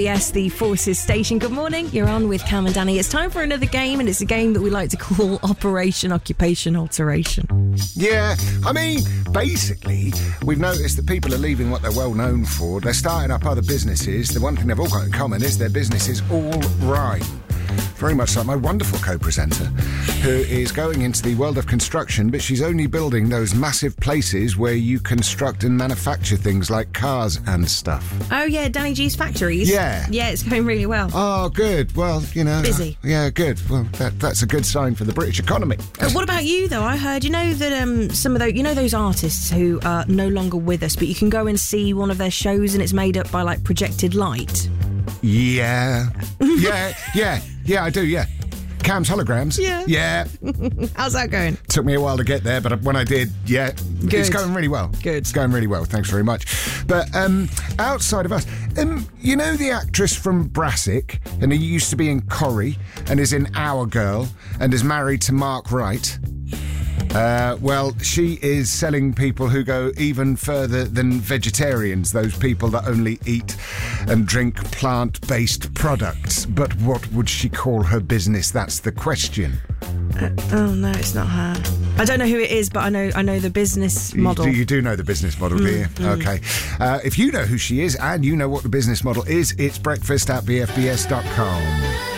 Yes, the Forces Station. Good morning. You're on with Cam and Danny. It's time for another game, and it's a game that we like to call Operation Occupation Alteration. Yeah, I mean, basically, we've noticed that people are leaving what they're well known for. They're starting up other businesses. The one thing they've all got in common is their businesses all rhyme. Very much like my wonderful co-presenter, who is going into the world of construction, but she's only building those massive places where you construct and manufacture things like cars and stuff. Oh, yeah, Danny G's Factories. Yeah. Yeah, it's going really well. Oh, good. Well, you know... Busy. Yeah, good. Well, that's a good sign for the British economy. What about you, though? I heard, that some of those, those artists who are no longer with us, but you can go and see one of their shows and it's made up by, projected light? Yeah. Yeah, I do, yeah. Cam's Holograms. Yeah. Yeah. How's that going? Took me a while to get there, but when I did, yeah. Good. It's going really well. Good. It's going really well, thanks very much. But outside of us, you know the actress from Brassic, and who used to be in Corrie, and is in Our Girl, and is married to Mark Wright? Well, she is selling people who go even further than vegetarians, those people that only eat and drink plant-based products. But what would she call her business? That's the question. Oh, no, it's not her. I don't know who it is, but I know the business model. You do know the business model, do you? Okay. If you know who she is and you know what the business model is, it's breakfast at bfbs.com.